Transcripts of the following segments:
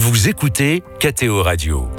Vous écoutez KTO Radio.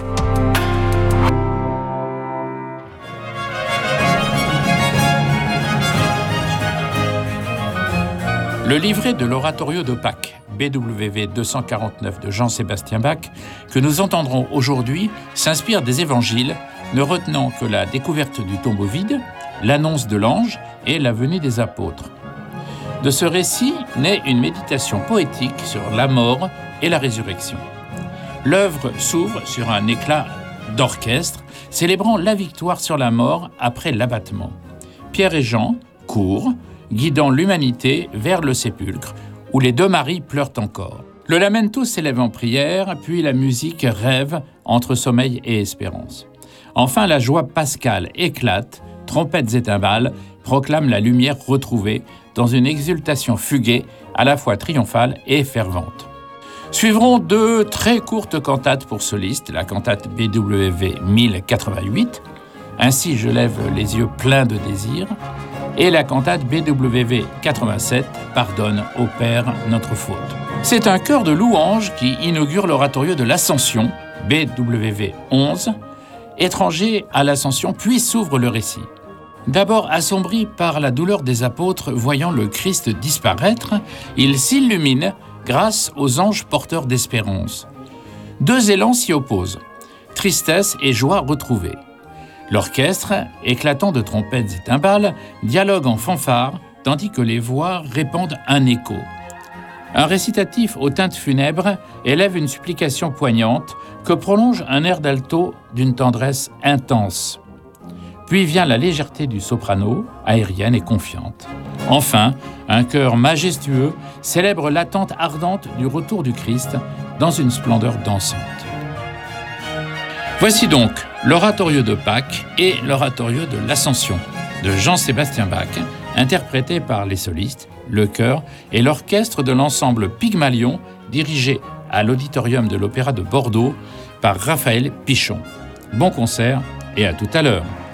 Le livret de l'oratorio de Pâques, BWV 249 de Jean-Sébastien Bach, que nous entendrons aujourd'hui, s'inspire des évangiles, ne retenant que la découverte du tombeau vide, l'annonce de l'ange et la venue des apôtres. De ce récit naît une méditation poétique sur la mort et la résurrection. L'œuvre s'ouvre sur un éclat d'orchestre, célébrant la victoire sur la mort après l'abattement. Pierre et Jean courent, guidant l'humanité vers le sépulcre, où les deux Maries pleurent encore. Le lamento s'élève en prière, puis la musique rêve entre sommeil et espérance. Enfin, la joie pascale éclate, trompettes et timbales proclament la lumière retrouvée dans une exultation fuguée, à la fois triomphale et fervente. Suivront deux très courtes cantates pour solistes, la cantate BWV 1088, « Ainsi je lève les yeux pleins de désir », et la cantate BWV 87, « Pardonne au Père notre faute ». C'est un chœur de louanges qui inaugure l'oratorio de l'Ascension, BWV 11, étranger à l'Ascension, puis s'ouvre le récit. D'abord assombri par la douleur des apôtres voyant le Christ disparaître, il s'illumine grâce aux anges porteurs d'espérance. Deux élans s'y opposent, tristesse et joie retrouvée. L'orchestre, éclatant de trompettes et timbales, dialogue en fanfare, tandis que les voix répandent un écho. Un récitatif aux teintes funèbres élève une supplication poignante que prolonge un air d'alto d'une tendresse intense. Puis vient la légèreté du soprano, aérienne et confiante. Enfin, un chœur majestueux célèbre l'attente ardente du retour du Christ dans une splendeur dansante. Voici donc l'oratorio de Pâques et l'oratorio de l'Ascension de Jean-Sébastien Bach, interprété par les solistes, le chœur et l'orchestre de l'ensemble Pygmalion, dirigé à l'auditorium de l'Opéra de Bordeaux par Raphaël Pichon. Bon concert et à tout à l'heure.